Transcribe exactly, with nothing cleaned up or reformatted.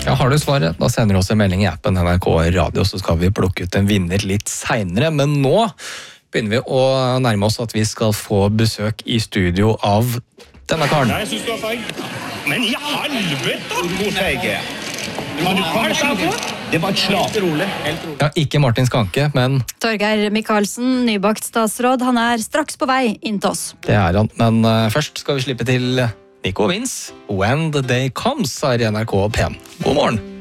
Ja, har du svaret, da sender du oss en melding i appen N R K Radio, så skal vi plukke ut en vinner litt senere. Men nå begynner vi å nærme oss at vi skal få besøk i studio av denne karen. Nei, jeg synes du har feil. Men i helvete! Hvor feig er jeg? Kan du komme sånn? Det var et slag. Helt rolig, helt rolig. Ja, ikke Martin Skanke, men Torgeir Micaelsen, nybakt statsråd, han er straks på vei inn til oss. det er han. Men uh, først skal vi slippe til Nico og Vince. When the day comes, er i N R K P en. God morgen!